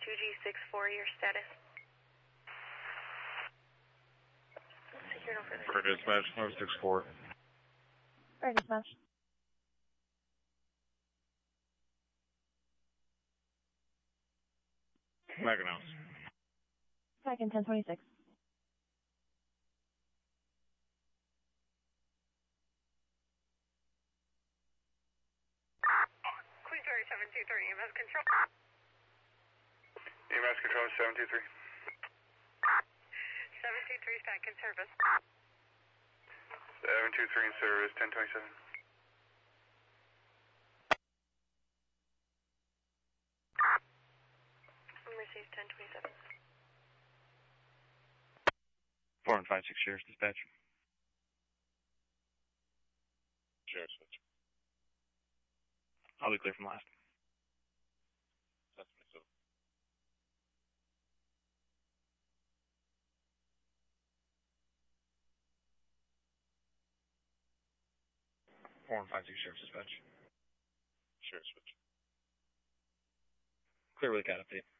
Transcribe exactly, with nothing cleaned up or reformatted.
two G six four, your status. Secure no further. For dispatch, five six four. For dispatch. Back announce. Back in ten twenty-six. Queensbury seven two three, E M S control. E M S control seven two three. seven two three, back in service. seven two three in service, ten twenty-seven. Received ten twenty-seven. Four and five six Sheriff's dispatch. Sheriff's switch. I'll be clear from last. ten twenty-seven. Four and five six Sheriff's dispatch. Sheriff's switch. Clear with the cat update.